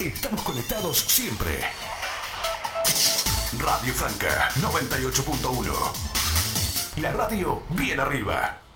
Estamos conectados siempre. Radio Franca 98.1. La radio bien arriba.